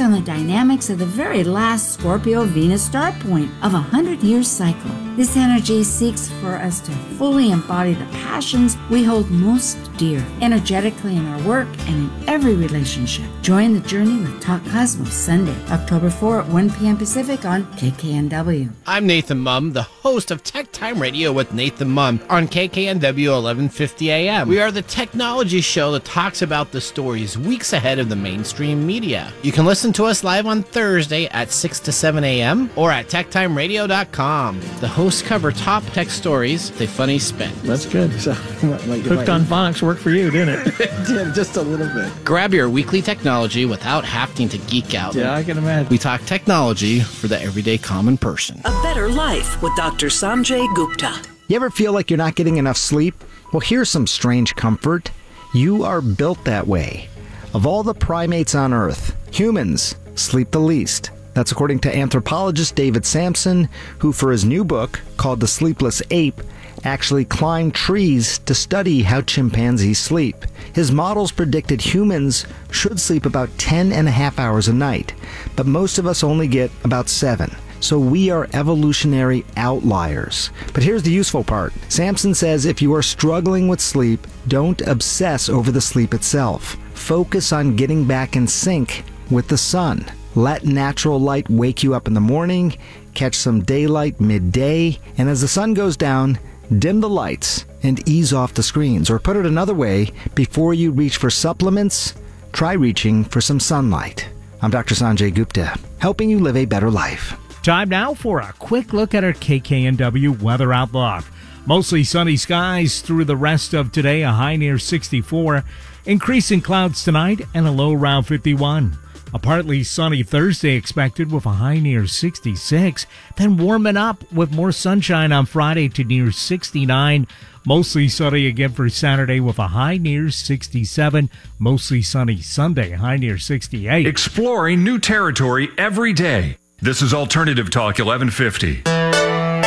on the dynamics of the very last Scorpio-Venus star point of a 100-year cycle. This energy seeks for us to fully embody the passions we hold most dear, energetically in our work and in every relationship. Join the journey with Talk Cosmos Sunday, October 4 at 1 p.m. Pacific on KKNW. I'm Nathan Mumm, the host of Tech Time Radio with Nathan Mumm on KKNW 1150 AM. We are the technology show that talks about the stories weeks ahead of the mainstream media. You can listen to us live on Thursday at 6 to 7 a.m. or at techtimeradio.com. The hosts cover top tech stories with a funny spin. That's good. So, Hooked on Phonics worked for you, didn't it? It did, just a little bit. Grab your weekly technology without having to geek out. Yeah, I can imagine. We talk technology for the everyday common person. A Better Life with Dr. Sanjay Gupta. You ever feel like you're not getting enough sleep? Well, here's some strange comfort. You are built that way. Of all the primates on Earth, humans sleep the least. That's according to anthropologist David Sampson, who for his new book, called The Sleepless Ape, actually climbed trees to study how chimpanzees sleep. His models predicted humans should sleep about 10.5 hours a night, but most of us only get about 7. So we are evolutionary outliers. But here's the useful part. Sampson says if you are struggling with sleep, don't obsess over the sleep itself. Focus on getting back in sync with the sun. Let natural light wake you up in the morning, catch some daylight midday, and as the sun goes down, dim the lights and ease off the screens. Or put it another way, before you reach for supplements, try reaching for some sunlight. I'm Dr. Sanjay Gupta, helping you live a better life. Time now for a quick look at our KKNW weather outlook. Mostly sunny skies through the rest of today, a high near 64. Increasing clouds tonight and a low around 51. A partly sunny Thursday expected with a high near 66. Then warming up with more sunshine on Friday to near 69. Mostly sunny again for Saturday with a high near 67. Mostly sunny Sunday, high near 68. Exploring new territory every day. This is Alternative Talk 1150.